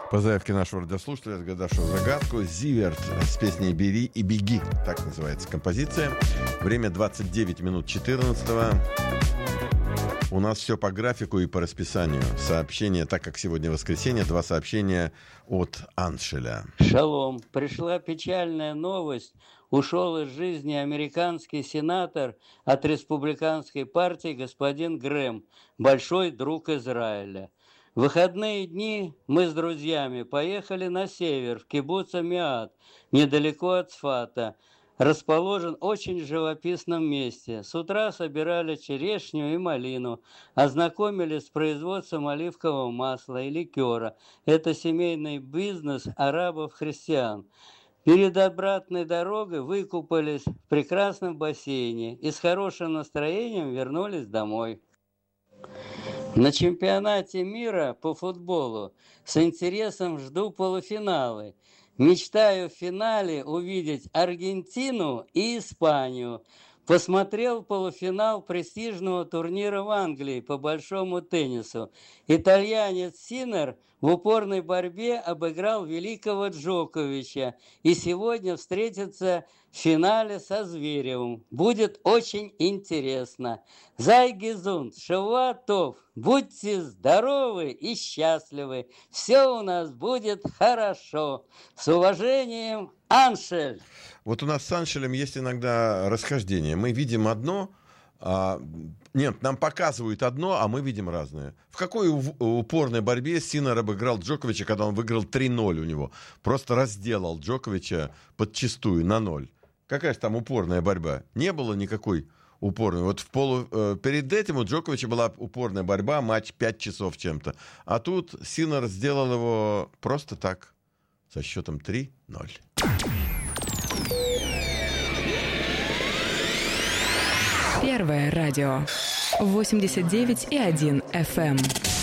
По заявке нашего радиослушателя, отгадавшего загадку, Зиверт с песней «Бери и беги», так называется композиция. Время 29 минут 14-го. У нас все по графику и по расписанию. Сообщение, так как сегодня воскресенье, 2 сообщения от Аншеля. Шалом. Пришла печальная новость. Ушел из жизни американский сенатор от республиканской партии господин Грэм, большой друг Израиля. В выходные дни мы с друзьями поехали на север, в кибуц Амиат, недалеко от Цфата. Расположен в очень живописном месте. С утра собирали черешню и малину, ознакомились с производством оливкового масла и ликера. Это семейный бизнес арабов-христиан. Перед обратной дорогой выкупались в прекрасном бассейне и с хорошим настроением вернулись домой. На чемпионате мира по футболу с интересом жду полуфиналы. Мечтаю в финале увидеть Аргентину и Испанию. Посмотрел полуфинал престижного турнира в Англии по большому теннису. Итальянец Синнер в упорной борьбе обыграл великого Джоковича и сегодня встретится в финале со Зверевым. Будет очень интересно. Зай гезунд, шавуа тов, будьте здоровы и счастливы. Все у нас будет хорошо. С уважением, Аншель. Вот у нас с Аншелем есть иногда расхождение. Мы видим одно, нет, нам показывают одно, а мы видим разное. В какой упорной борьбе Синнер обыграл Джоковича, когда он выиграл 3-0 у него? Просто разделал Джоковича подчистую на 0. Какая же там упорная борьба? Не было никакой упорной. Вот перед этим у Джоковича была упорная борьба, матч 5 часов чем-то. А тут Синнер сделал его просто так, со счетом 3-0. Первое радио 89,1 FM.